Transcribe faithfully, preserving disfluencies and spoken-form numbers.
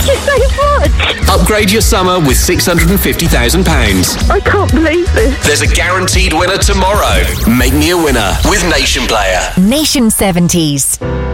Thank you so much. Upgrade your summer with six hundred fifty thousand pounds. I can't believe this. There's a guaranteed winner tomorrow. Make me a winner with Nation Player. Nation seventies.